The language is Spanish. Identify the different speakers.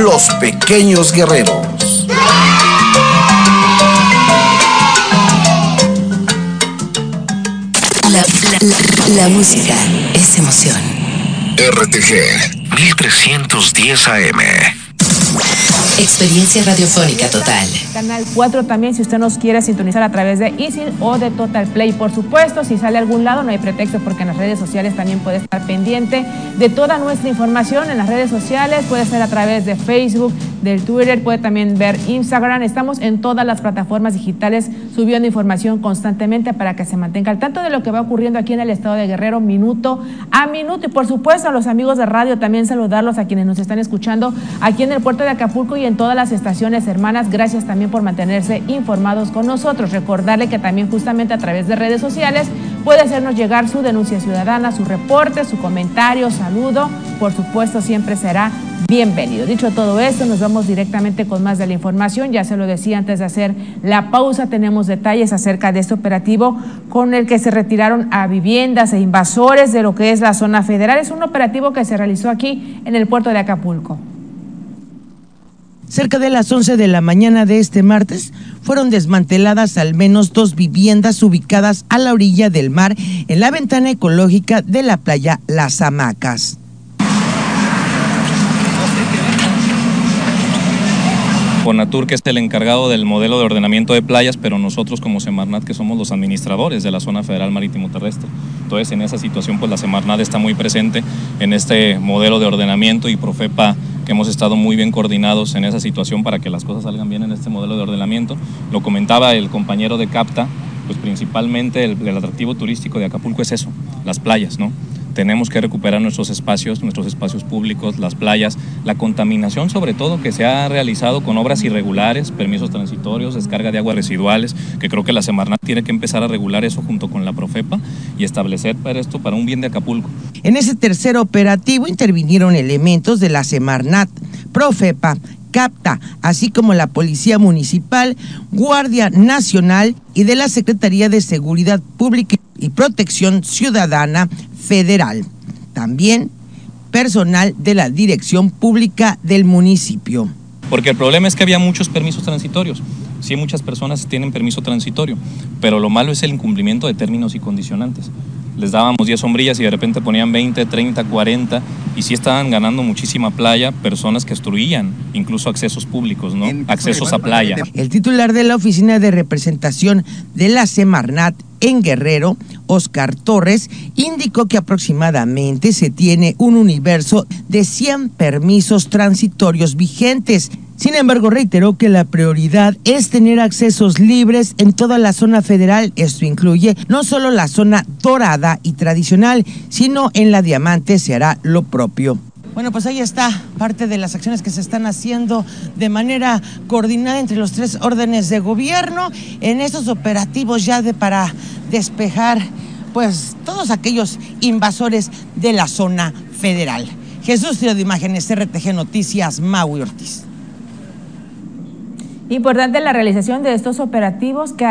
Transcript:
Speaker 1: los pequeños guerreros.
Speaker 2: La música es emoción.
Speaker 3: RTG 1310 AM.
Speaker 2: Experiencia radiofónica total.
Speaker 4: Canal 4 también, si usted nos quiere sintonizar a través de Easy o de Total Play. Por supuesto, si sale a algún lado, no hay pretexto, porque en las redes sociales también puede estar pendiente de toda nuestra información en las redes sociales. Puede ser a través de Facebook, del Twitter, puede también ver Instagram. Estamos en todas las plataformas digitales subiendo información constantemente para que se mantenga al tanto de lo que va ocurriendo aquí en el estado de Guerrero, minuto a minuto. Y por supuesto, a los amigos de radio también saludarlos, a quienes nos están escuchando aquí en el puerto de Acapulco y en todas las estaciones hermanas. Gracias también por mantenerse informados con nosotros. Recordarle que también justamente a través de redes sociales puede hacernos llegar su denuncia ciudadana, su reporte, su comentario, saludo. Por supuesto, siempre será bienvenido. Dicho todo esto, nos vamos directamente con más de la información. Ya se lo decía antes de hacer la pausa, tenemos detalles acerca de este operativo con el que se retiraron a viviendas e invasores de lo que es la zona federal. Es un operativo que se realizó aquí en el puerto de Acapulco.
Speaker 5: Cerca de las 11 de la mañana de este martes fueron desmanteladas al menos 2 viviendas ubicadas a la orilla del mar en la ventana ecológica de la playa Las Hamacas.
Speaker 6: Fonatur, que es el encargado del modelo de ordenamiento de playas, pero nosotros como Semarnat, que somos los administradores de la zona federal marítimo terrestre. Entonces, en esa situación, pues la Semarnat está muy presente en este modelo de ordenamiento, y Profepa, que hemos estado muy bien coordinados en esa situación para que las cosas salgan bien en este modelo de ordenamiento. Lo comentaba el compañero de CAPTA, pues principalmente el atractivo turístico de Acapulco es eso, las playas, ¿no? Tenemos que recuperar nuestros espacios públicos, las playas, la contaminación sobre todo que se ha realizado con obras irregulares, permisos transitorios, descarga de aguas residuales, que creo que la Semarnat tiene que empezar a regular eso junto con la Profepa y establecer para esto, para un bien de Acapulco.
Speaker 5: En ese tercer operativo intervinieron elementos de la Semarnat, Profepa, CAPTA, así como la Policía Municipal, Guardia Nacional y de la Secretaría de Seguridad Pública y Protección Ciudadana Federal. También personal de la Dirección Pública del municipio.
Speaker 6: Porque el problema es que había muchos permisos transitorios. Sí, muchas personas tienen permiso transitorio, pero lo malo es el incumplimiento de términos y condicionantes. Les dábamos 10 sombrillas y de repente ponían 20, 30, 40, y sí estaban ganando muchísima playa, personas que obstruían incluso accesos públicos, ¿no? Accesos a playa.
Speaker 5: El titular de la Oficina de Representación de la Semarnat en Guerrero, Oscar Torres, indicó que aproximadamente se tiene un universo de 100 permisos transitorios vigentes. Sin embargo, reiteró que la prioridad es tener accesos libres en toda la zona federal. Esto incluye no solo la zona dorada y tradicional, sino en la Diamante se hará lo propio. Bueno, pues ahí está parte de las acciones que se están haciendo de manera coordinada entre los 3 órdenes de gobierno en estos operativos ya para despejar pues todos aquellos invasores de la zona federal. Jesús Trío de Imágenes, RTG Noticias, Maui Ortiz.
Speaker 4: Importante la realización de estos operativos que